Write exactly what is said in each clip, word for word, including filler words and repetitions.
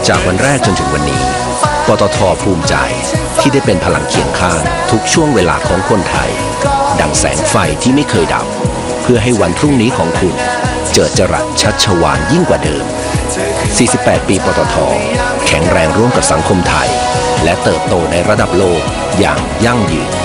จากวันแรกจนถึงวันนี้ปตท.ภูมิใจที่ได้เป็นพลังเคียงข้างทุกช่วงเวลาของคนไทยดังแสงไฟที่ไม่เคยดับเพื่อให้วันพรุ่งนี้ของคุณเจิดจรัสชัชวาลยิ่งกว่าเดิมสี่สิบแปดปีปตท.แข็งแรงร่วมกับสังคมไทยและเติบโตในระดับโลกอย่างยั่งยืน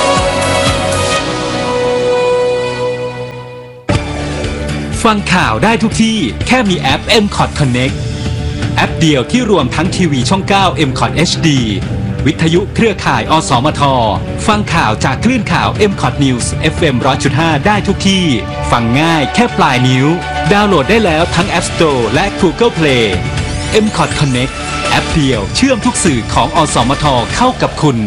ฟังข่าวได้ทุกที่แค่มีแอป เอ็ม คอท Connect แอปเดียวที่รวมทั้งทีวีช่อง เก้า เอ็ม คอท เอช ดี วิทยุเครือข่ายอสมทฟังข่าวจากคลื่นข่าว เอ็ม คอท News เอฟ เอ็ม หนึ่งร้อยจุดห้า ได้ทุกที่ฟังง่ายแค่ปลายนิ้วดาวน์โหลดได้แล้วทั้ง App Store และ Google Play เอ็ม คอท Connect แอปเดียวเชื่อมทุกสื่อของอสมทเข้ากับคุณ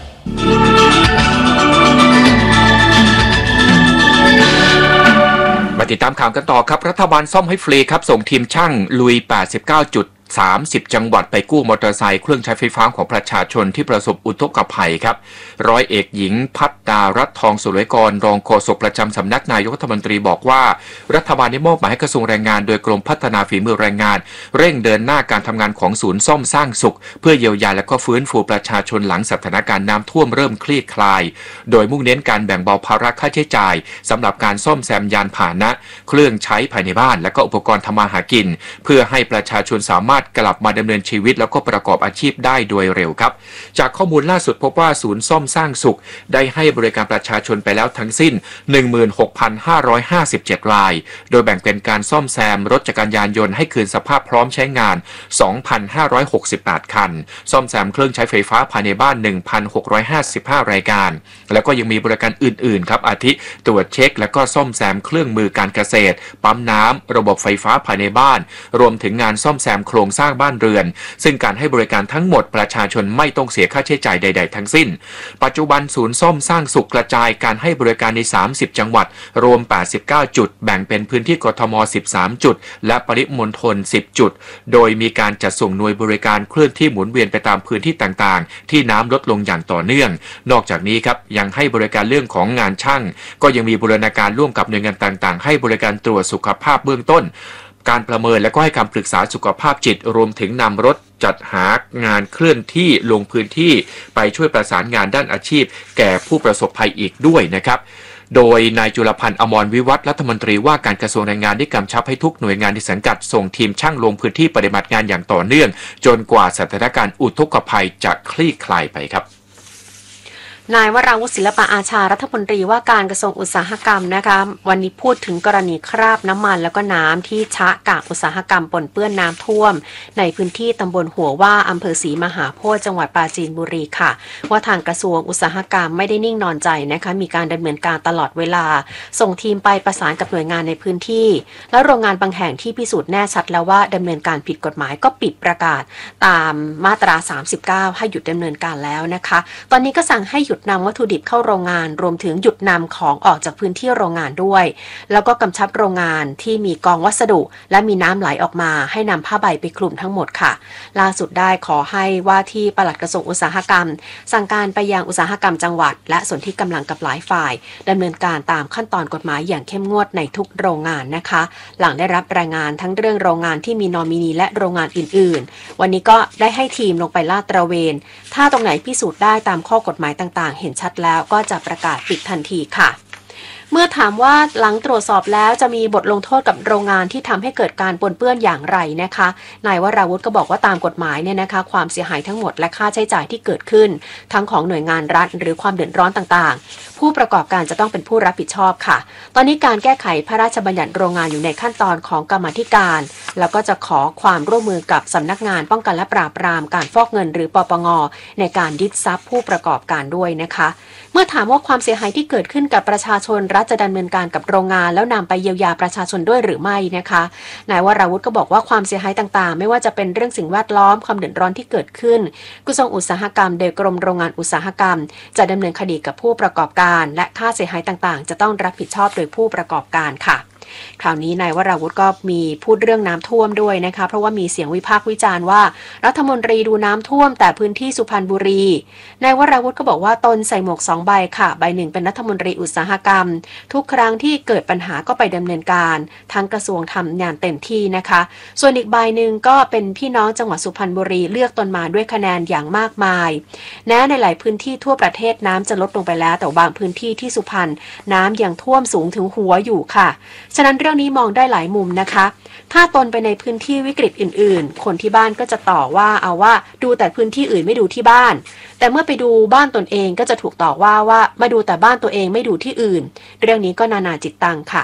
มาติดตามข่าวกันต่อครับรัฐบาลซ่อมให้ฟรีครับส่งทีมช่างลุยแปดสิบเก้าจุดสามสิบจังหวัดไปกู้มอเตอร์ไซค์เครื่องใช้ไฟฟ้าของประชาชนที่ประสบอุทกภัยครับร้อยเอกหญิงพัฒดารัตน์ทองสุรกรรองโฆษกประจำสำนักนายกรัฐมนตรีบอกว่ารัฐบาลได้มอบหมายให้กระทรวงแรงงานโดยกรมพัฒนาฝีมือแรงงานเร่งเดินหน้าการทำงานของศูนย์ซ่อมสร้างสุขเพื่อเยียวยาและก็ฟื้นฟูประชาชนหลังสถานการณ์น้ำท่วมเริ่มคลี่คลายโดยมุ่งเน้นการแบ่งเบาภาระค่าใช้จ่ายสำหรับการซ่อมแซมยานพาหนะเครื่องใช้ภายในบ้านและก็อุปกรณ์ทำมาหากินเพื่อให้ประชาชนสามารถกลับมาดำเนินชีวิตแล้วก็ประกอบอาชีพได้โดยเร็วครับจากข้อมูลล่าสุดพบว่าศูนย์ซ่อมสร้างสุขได้ให้บริการประชาชนไปแล้วทั้งสิ้น หนึ่งหมื่นหกพันห้าร้อยห้าสิบเจ็ด รายโดยแบ่งเป็นการซ่อมแซมรถจักรยานยนต์ให้คืนสภาพพร้อมใช้งาน สองพันห้าร้อยหกสิบแปด คันซ่อมแซมเครื่องใช้ไฟฟ้าภายในบ้าน หนึ่งพันหกร้อยห้าสิบห้า รายการแล้วก็ยังมีบริการอื่นๆครับอาทิตรวจเช็คและก็ซ่อมแซมเครื่องมือการเกษตรปั๊มน้ำระบบไฟฟ้าภายในบ้านรวมถึงงานซ่อมแซมโครงสร้างบ้านเรือนซึ่งการให้บริการทั้งหมดประชาชนไม่ต้องเสียค่าใช้จ่ายใดๆทั้งสิ้นปัจจุบันศูนย์ซ่อมสร้างสุขกระจายการให้บริการในสามสิบจังหวัดรวมแปดสิบเก้าจุดแบ่งเป็นพื้นที่กทมสิบสามจุดและปริมณฑลสิบจุดโดยมีการจัดส่งหน่วยบริการเคลื่อนที่หมุนเวียนไปตามพื้นที่ต่างๆที่น้ำลดลงอย่างต่อเนื่องนอกจากนี้ครับยังให้บริการเรื่องของงานช่างก็ยังมีบูรณาการร่วมกับหน่วยงานต่างๆให้บริการตรวจสุขภาพเบื้องต้นการประเมินและก็ให้คำปรึกษาสุขภาพจิตรวมถึงนำรถจัดหางานเคลื่อนที่ลงพื้นที่ไปช่วยประสานงานด้านอาชีพแก่ผู้ประสบภัยอีกด้วยนะครับโดยนายจุลพันธ์อมรวิวัฒน์รัฐมนตรีว่าการกระทรวงแรงงานได้กำชับให้ทุกหน่วยงานในสังกัดส่งทีมช่างลงพื้นที่ปฏิบัติงานอย่างต่อเนื่องจนกว่าสถานการณ์อุทกภัยจะคลี่คลายไปครับนายวราวุฒิศิลปะอาชารัฐมนตรีว่าการกระทรวงอุตสาหกรรมนะคะวันนี้พูดถึงกรณีคราบน้ำมันแล้วก็น้ำที่ชะกากอุตสาหกรรมปนเปื้อนน้ำท่วมในพื้นที่ตำบลหัวว่าอำเภอศรีมหาโพธิ์จังหวัดปราจีนบุรีค่ะว่าทางกระทรวงอุตสาหกรรมไม่ได้นิ่งนอนใจนะคะมีการดำเนินการตลอดเวลาส่งทีมไปประสานกับหน่วยงานในพื้นที่และโรงงานบางแห่งที่พิสูจน์แน่ชัดแล้วว่าดำเนินการผิดกฎหมายก็ปิดประกาศตามมาตราสามสิบเก้าให้หยุดดำเนินการแล้วนะคะตอนนี้ก็สั่งให้หยุดนำวัตถุดิบเข้าโรงงานรวมถึงหยุดนำของออกจากพื้นที่โรงงานด้วยแล้วก็กำชับโรงงานที่มีกองวัสดุและมีน้ำไหลออกมาให้นำผ้าใบไปคลุมทั้งหมดค่ะล่าสุดได้ขอให้ว่าที่ปลัดกระทรวงอุตสาหกรรมสั่งการไปยังอุตสาหกรรมจังหวัดและส่วนที่กำลังกับหลายฝ่ายดำเนินการตามขั้นตอนกฎหมายอย่างเข้มงวดในทุกโรงงานนะคะหลังได้รับรายงานทั้งเรื่องโรงงานที่มีนอมินีและโรงงานอื่นๆวันนี้ก็ได้ให้ทีมลงไปลาดตระเวนถ้าตรงไหนพิสูจน์ได้ตามข้อกฎหมายต่างๆเห็นชัดแล้วก็จะประกาศปิดทันทีค่ะเมื่อถามว่าหลังตรวจสอบแล้วจะมีบทลงโทษกับโรงงานที่ทำให้เกิดการปนเปื้อนอย่างไรนะคะนายวราวุฒิก็บอกว่าตามกฎหมายเนี่ยนะคะความเสียหายทั้งหมดและค่าใช้จ่ายที่เกิดขึ้นทั้งของหน่วยงานรัฐหรือความเดือดร้อนต่างๆผู้ประกอบการจะต้องเป็นผู้รับผิดชอบค่ะตอนนี้การแก้ไขพระราชบัญญัติโรงงานอยู่ในขั้นตอนของกรรมาธิการแล้วก็จะขอความร่วมมือกับสำนักงานป้องกันและปราบปรามการฟอกเงินหรือปปงในการยึดทรัพย์ผู้ประกอบการด้วยนะคะเมื่อถามว่าความเสียหายที่เกิดขึ้นกับประชาชนรัฐจะดำเนินการกับโรงงานแล้วนำไปเยียวยาประชาชนด้วยหรือไม่นะคะนายวราวุฒิก็บอกว่าความเสียหายต่างๆไม่ว่าจะเป็นเรื่องสิ่งแวดล้อมความเดือดร้อนที่เกิดขึ้นกระทรวงอุตสาหกรรมโดยกรมโรงงานอุตสาหกรรมจะดำเนินคดีกับผู้ประกอบการและค่าเสียหายต่างๆจะต้องรับผิดชอบโดยผู้ประกอบการค่ะคราวนี้นายวราวุธก็มีพูดเรื่องน้ำท่วมด้วยนะคะเพราะว่ามีเสียงวิพากษ์วิจารณ์ว่ารัฐมนตรีดูน้ำท่วมแต่พื้นที่สุพรรณบุรีนายวราวุธก็บอกว่าตนใส่หมวกสองใบค่ะใบหนึ่งเป็นรัฐมนตรีอุตสาหกรรมทุกครั้งที่เกิดปัญหาก็ไปดำเนินการทั้งกระทรวงทำงานเต็มที่นะคะส่วนอีกใบหนึ่งก็เป็นพี่น้องจังหวัดสุพรรณบุรีเลือกตนมาด้วยคะแนนอย่างมากมายแม้ในหลายพื้นที่ทั่วประเทศน้ำจะลดลงไปแล้วแต่บางพื้นที่ที่สุพรรณน้ำยังท่วมสูงถึงหัวอยู่ค่ะฉะนั้นเรื่องนี้มองได้หลายมุมนะคะถ้าตนไปในพื้นที่วิกฤตอื่นๆคนที่บ้านก็จะต่อว่าเอาว่าดูแต่พื้นที่อื่นไม่ดูที่บ้านแต่เมื่อไปดูบ้านตนเองก็จะถูกต่อว่าว่ามาดูแต่บ้านตัวเองไม่ดูที่อื่นเรื่องนี้ก็นานาจิตตังค่ะ